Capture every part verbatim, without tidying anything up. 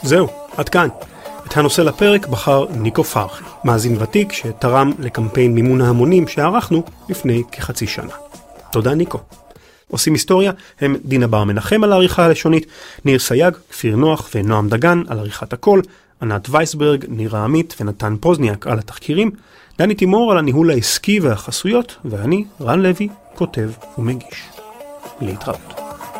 זהו, עד כאן. את הנושא לפרק בחר ניקו פרחי, מאזין ותיק שתרם לקמפיין מימון ההמונים שערכנו לפני כחצי שנה. תודה ניקו. עושים היסטוריה הם דינה בר מנחם על העריכה הלשונית, ניר סייג, כפיר נוח ונועם דגן על עריכת הקול, ענת וייסברג, נירה עמית ונתן פוזניאק על התחקירים, דני תימור על הניהול העסקי והחסויות, ואני, רן לוי, כותב ומגיש. להתראות.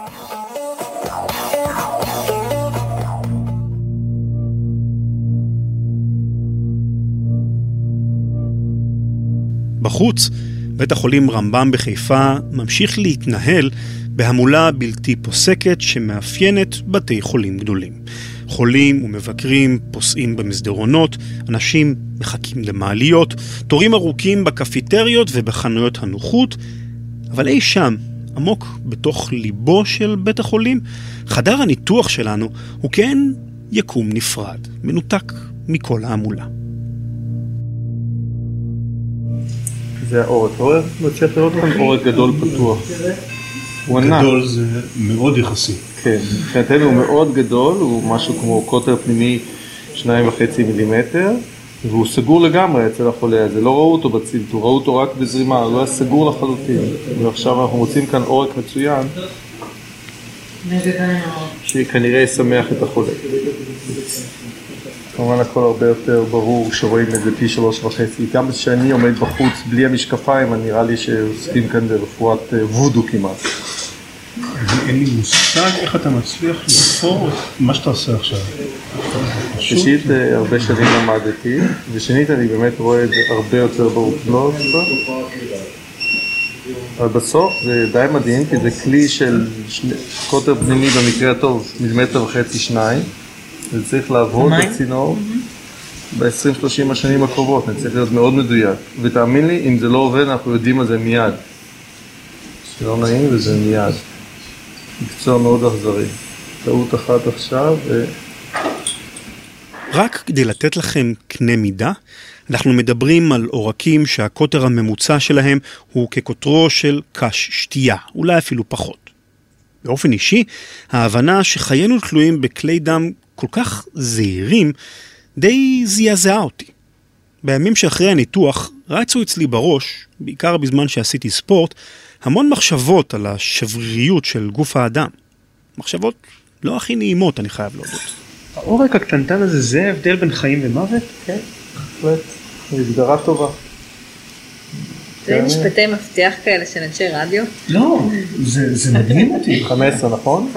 בחוץ, בית החולים רמב"ם בחיפה ממשיך להתנהל בהמולה בלתי פוסקת שמאפיינת בתי חולים גדולים. חולים ומבקרים פוסעים במסדרונות, אנשים מחכים למעליות, תורים ארוכים בקפיטריות ובחנויות הנוחות, אבל אי שם, עמוק בתוך ליבו של בית החולים, חדר הניתוח שלנו הוא כן יקום נפרד, מנותק מכל ההמולה. זה העורק, העורק מצליח לראות כאן עורק גדול פתוח. גדול זה מאוד יחסי. כן, מבחינתנו הוא מאוד גדול, הוא משהו כמו קוטר פנימי שניים וחצי מילימטר, והוא סגור לגמרי אצל החולה הזה, לא ראו אותו בצילטור, ראו אותו רק בזרימה, הוא היה סגור לחלוטין. ועכשיו אנחנו מוצאים כאן עורק מצוין, שכנראה ישמח את החולה. כמובן הכל הרבה יותר ברור שרואים את זה פי שלוש וחצי. גם כשאני עומד בחוץ בלי המשקפיים, אני נראה לי שעוסקים כאן ברפואת וודו כמעט. אין לי מושג איך אתה מצליח לפור את מה שאתה עושה עכשיו. ראשית, הרבה שנים למדתי, ושנית אני באמת רואה את זה הרבה יותר ברור. לא, אבל בסוף זה די מדהים, כי זה כלי של קוטר פנימי במקרה הטוב, מילימטר וחצי שניים. זה צריך לעבוד בצינור ב-עשרים שלושים השנים הקרובות, אני צריך להיות מאוד מדויק. ותאמין לי, אם זה לא עובד, אנחנו יודעים על זה מיד. זה לא נעים וזה מיד. מקצוע מאוד אכזרי. טעות אחת עכשיו ו... רק כדי לתת לכם קנה מידה, אנחנו מדברים על עורקים שהקוטר הממוצע שלהם הוא כקוטרו של קש שתייה, אולי אפילו פחות. באופן אישי, ההבנה שחיינו תלויים בכלי דם כל כך זהירים, די זעזעה אותי. בימים שאחרי הניתוח, רצו אצלי בראש, בעיקר בזמן שעשיתי ספורט, המון מחשבות על השבריריות של גוף האדם. מחשבות לא הכי נעימות, אני חייב להודות. העורק הקטנטן הזה, זה הבדל בין חיים ומוות? כן, בהחלט. הגדרה טובה. זה משפטי מבטיח כאלה של אנשי רדיו? לא, זה מדהים אותי. חמש עשרה, נכון?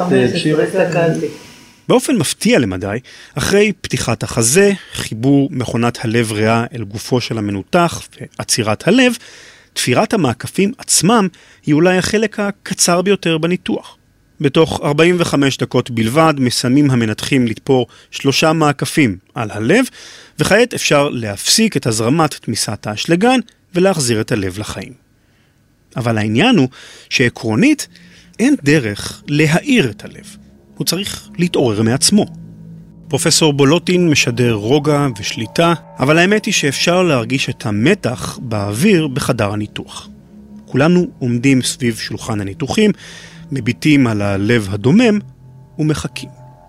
באופן מפתיע למדי, אחרי פתיחת החזה, חיבור מכונת הלב ריאה אל גופו של המנותח ועצירת הלב, תפירת המעקפים עצמם היא אולי החלק הקצר ביותר בניתוח. בתוך ארבעים וחמש דקות בלבד מסיימים המנתחים לתפור שלושה מעקפים על הלב, וכעת אפשר להפסיק את הזרמת תמיסת האשלגן ולהחזיר את הלב לחיים. אבל העניין הוא שעקרונית אין דרך להאיר את הלב. הוא צריך להתעורר מעצמו. פרופסור בולוטין משדר רוגע ושליטה, אבל האמת היא שאפשר להרגיש את המתח באוויר בחדר הניתוח. כולנו עומדים סביב שולחן הניתוחים, מביטים על הלב הדומם ומחכים.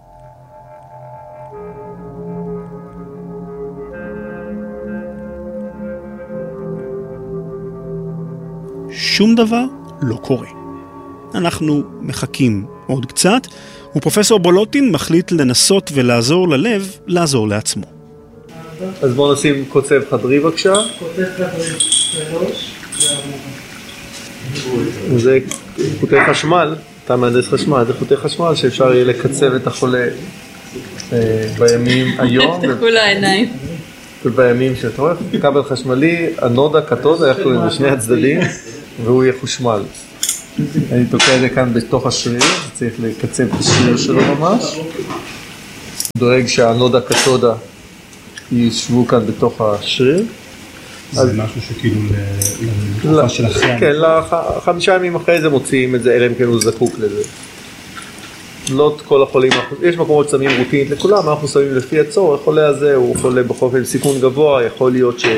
שום דבר לא קורה. אנחנו מחכים עוד קצת, ופרופסור בולוטין מחליט לנסות ולעזור ללב, לעזור לעצמו. אז בואו נשים קוצב חדרי בבקשה. קוצב חדרי, שלוש, זה חוטי חשמל, אתה מהנדס חשמל, זה חוטי חשמל שאפשר יהיה לקצב את החולה בימים היום. תפתחו לו העיניים. ובימים שאתה רואה, כבל חשמלי, הנודה, קתודה, יכולים לשני הצדדים, והוא יהיה חושמל. אני תוקע את זה כאן בתוך השריר, צריך לקצב את השריר שלו ממש. דואג שהנודה קתודה ישבו כאן בתוך השריר. זה משהו שכאילו לתקופה של אחרי. כן, חמישה ימים אחרי זה מוציאים את זה, אלא אם כן הוא זקוק לזה. לא את כל החולים, יש מקומות ששמים רוטינית לכולם, אנחנו שמים לפי הצורך, החולה הזה הוא חולה בחופש סיכון גבוה, יכול להיות ש...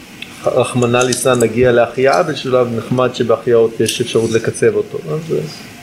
רחמנא ליצלן נגיע להחייאה בשלב נחמד שבהחייאות יש אפשרות לקצב אותו. אז